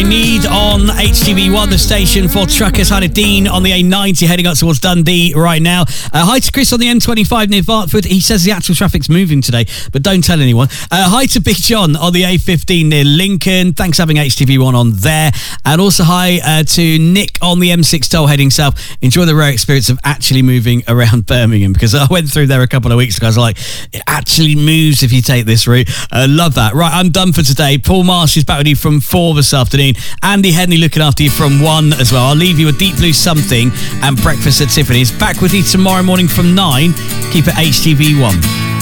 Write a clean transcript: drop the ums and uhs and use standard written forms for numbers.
I Need on HTV1, the station for truckers. Hi to Dean on the A90 heading up towards Dundee right now. Hi to Chris on the M25 near Vartford. He says the actual traffic's moving today, but don't tell anyone. Hi to Big John on the A15 near Lincoln. Thanks for having HTV1 on there. And also hi to Nick on the M6 toll heading south. Enjoy the rare experience of actually moving around Birmingham, because I went through there a couple of weeks ago. I was like, it actually moves if you take this route. Love that. Right, I'm done for today. Paul Marsh is back with you from 4 this afternoon. Andy Henley looking after you from 1 as well. I'll leave you with Deep Blue Something and Breakfast at Tiffany's. Back with you tomorrow morning from 9. Keep it HTV1.